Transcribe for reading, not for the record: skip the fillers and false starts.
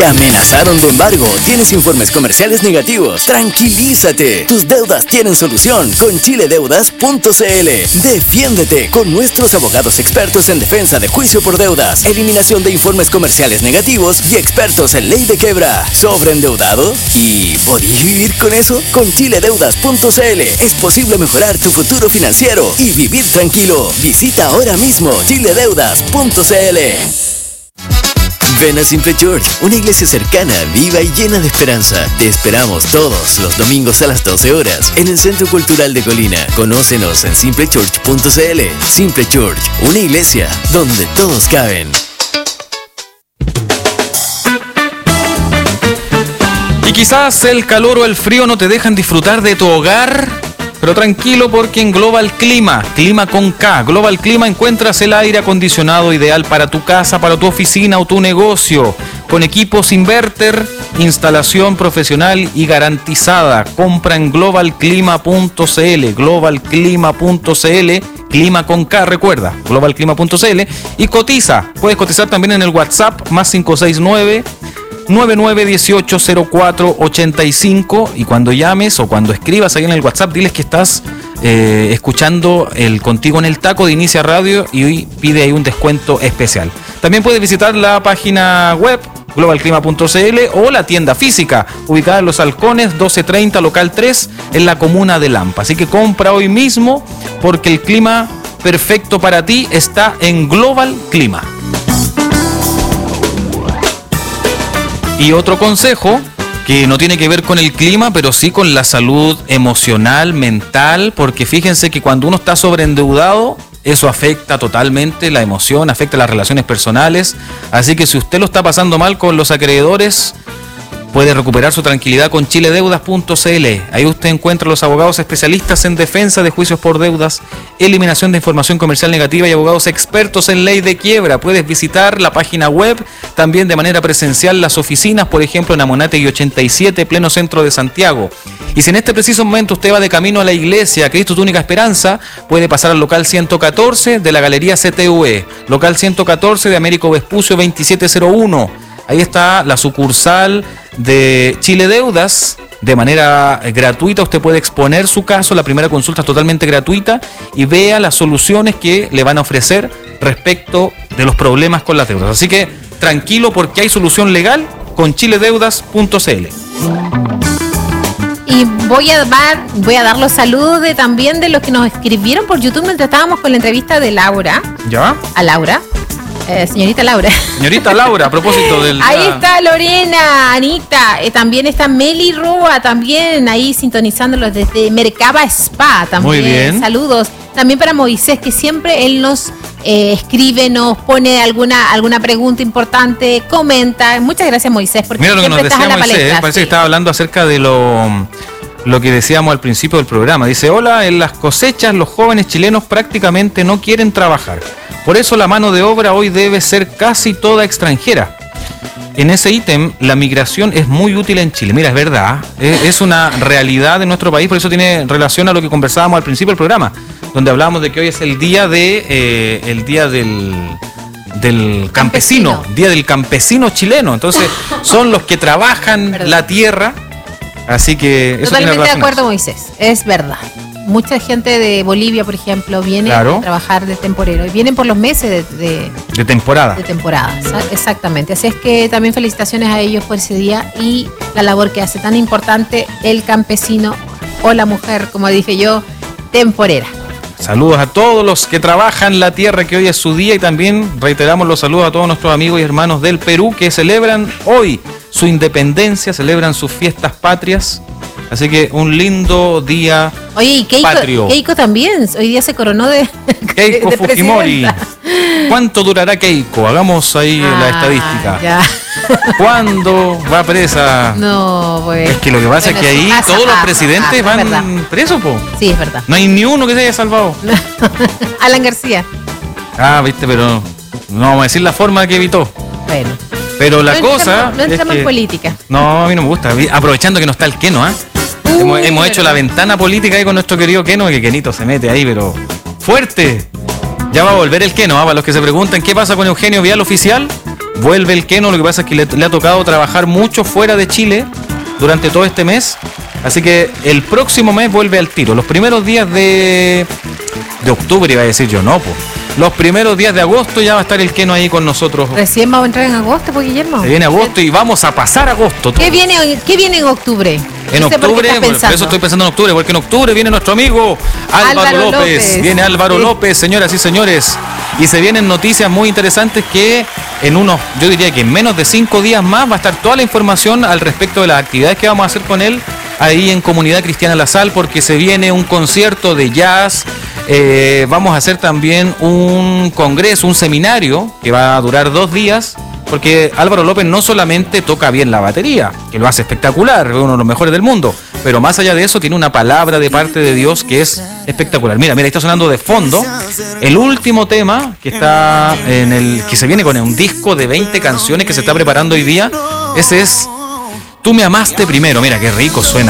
Te amenazaron de embargo, tienes informes comerciales negativos. Tranquilízate, tus deudas tienen solución con chiledeudas.cl. Defiéndete con nuestros abogados expertos en defensa de juicio por deudas, eliminación de informes comerciales negativos y expertos en ley de quiebra. ¿Sobreendeudado? ¿Y podías vivir con eso? Con chiledeudas.cl es posible mejorar tu futuro financiero y vivir tranquilo. Visita ahora mismo chiledeudas.cl. Ven a Simple Church, una iglesia cercana, viva y llena de esperanza. Te esperamos todos los domingos a las 12 horas en el Centro Cultural de Colina. Conócenos en simplechurch.cl. Simple Church, una iglesia donde todos caben. Y quizás el calor o el frío no te dejan disfrutar de tu hogar, pero tranquilo porque en Global Clima, Clima con K, Global Clima encuentras el aire acondicionado ideal para tu casa, para tu oficina o tu negocio, con equipos inverter, instalación profesional y garantizada. Compra en globalclima.cl, globalclima.cl, Clima con K, recuerda, globalclima.cl, y cotiza. Puedes cotizar también en el WhatsApp más 569-99180485, y cuando llames o cuando escribas ahí en el WhatsApp, diles que estás escuchando el Contigo en el Taco de Inicia Radio y pide ahí un descuento especial. También puedes visitar la página web globalclima.cl o la tienda física ubicada en Los Halcones 1230 local 3 en la comuna de Lampa. Así que compra hoy mismo porque el clima perfecto para ti está en Global Clima. Y otro consejo que no tiene que ver con el clima, pero sí con la salud emocional, mental, porque fíjense que cuando uno está sobreendeudado, eso afecta totalmente la emoción, afecta las relaciones personales. Así que si usted lo está pasando mal con los acreedores, puede recuperar su tranquilidad con chiledeudas.cl. Ahí usted encuentra a los abogados especialistas en defensa de juicios por deudas, eliminación de información comercial negativa y abogados expertos en ley de quiebra. Puedes visitar la página web, también de manera presencial las oficinas, por ejemplo en Amonátegui 87, pleno centro de Santiago. Y si en este preciso momento usted va de camino a la iglesia Cristo tu única esperanza, puede pasar al local 114 de la Galería CTV, local 114 de Américo Vespucio 2701. Ahí está la sucursal de Chile Deudas. De manera gratuita usted puede exponer su caso, la primera consulta es totalmente gratuita y vea las soluciones que le van a ofrecer respecto de los problemas con las deudas. Así que tranquilo porque hay solución legal con chiledeudas.cl. Y voy a dar los saludos también de los que nos escribieron por YouTube mientras estábamos con la entrevista de Laura. ¿Ya? A Laura. Señorita Laura. Señorita Laura, a propósito del... Ahí está Lorena, Anita, también está Meli Roa, también ahí sintonizándolos desde Mercaba Spa también. Muy bien. Saludos. También para Moisés, que siempre él nos escribe, nos pone alguna pregunta importante, comenta. Muchas gracias, Moisés, porque mira lo que nos decía estás Moisés, parece que estaba hablando acerca de lo que decíamos al principio del programa. Dice, hola, en las cosechas los jóvenes chilenos prácticamente no quieren trabajar. Por eso la mano de obra hoy debe ser casi toda extranjera. En ese ítem, la migración es muy útil en Chile. Mira, es verdad, es una realidad de nuestro país, por eso tiene relación a lo que conversábamos al principio del programa, donde hablábamos de que hoy es el día del campesino, día del campesino chileno. Entonces, son los que trabajan la tierra, así que eso totalmente tiene de acuerdo, Moisés, es verdad. Mucha gente de Bolivia, por ejemplo, viene a trabajar de temporero y vienen por los meses de temporada. De temporada, exactamente. Así es que también felicitaciones a ellos por ese día y la labor que hace tan importante el campesino o la mujer, como dije yo, temporera. Saludos a todos los que trabajan la tierra, que hoy es su día, y también reiteramos los saludos a todos nuestros amigos y hermanos del Perú que celebran hoy su independencia, celebran sus fiestas patrias. Así que un lindo día. Oye, y Keiko también, hoy día se coronó de Keiko de Fujimori. ¿Cuánto durará Keiko? Hagamos ahí la estadística. Ya. ¿Cuándo va presa? No, pues. Es que lo que pasa es que ahí todos los presidentes van presos, po. Sí, es verdad. No hay ni uno que se haya salvado. Alan García. Viste, pero no vamos a decir la forma que evitó. Bueno. Pero la cosa. No entramos en política. No, a mí no me gusta. Aprovechando que no está el Keno, hemos hecho la ventana política ahí con nuestro querido Keno, que Kenito se mete ahí, pero fuerte. Ya va a volver el Keno, para los que se preguntan qué pasa con Eugenio Vial oficial, Vuelve el Keno, lo que pasa es que le ha tocado trabajar mucho fuera de Chile durante todo este mes. Así que el próximo mes vuelve al tiro. Los primeros días de octubre, iba a decir yo, no, pues. Los primeros días de agosto ya va a estar el Keno ahí con nosotros. Recién vamos a entrar en agosto, pues, Guillermo. Se viene agosto y vamos a pasar agosto. ¿Qué viene en octubre? En octubre, por eso estoy pensando en octubre, porque en octubre viene nuestro amigo Álvaro López. Viene Álvaro López, señoras y señores. Y se vienen noticias muy interesantes que yo diría que en menos de 5 días más va a estar toda la información al respecto de las actividades que vamos a hacer con él ahí en Comunidad Cristiana La Sal, porque se viene un concierto de jazz. Vamos a hacer también un congreso, un seminario que va a durar 2 días, porque Álvaro López no solamente toca bien la batería, que lo hace espectacular, es uno de los mejores del mundo, pero más allá de eso tiene una palabra de parte de Dios que es espectacular. Mira, está sonando de fondo el último tema que está que se viene con un disco de 20 canciones que se está preparando hoy día. Ese es Tú me amaste primero. Mira qué rico suena.